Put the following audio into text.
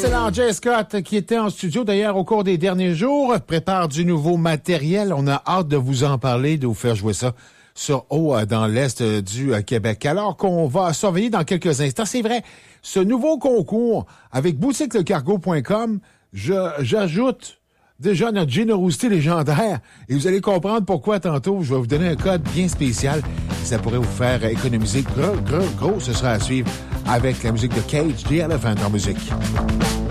L'excellent Jay Scott qui était en studio d'ailleurs au cours des derniers jours prépare du nouveau matériel. On a hâte de vous en parler, de vous faire jouer ça sur haut dans l'est du Québec. Alors qu'on va surveiller dans quelques instants. C'est vrai, ce nouveau concours avec boutiquelecargo.com, j'ajoute déjà notre générosité légendaire et vous allez comprendre pourquoi tantôt. Je vais vous donner un code bien spécial. Ça pourrait vous faire économiser gros. Ce sera à suivre avec la musique de Cage, The Elephant en musique.